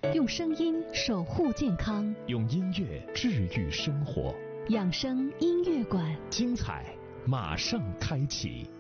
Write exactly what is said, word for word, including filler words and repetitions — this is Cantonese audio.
用声音守护健康， 用音乐治愈生活。 养生音乐馆， 精彩马上开启。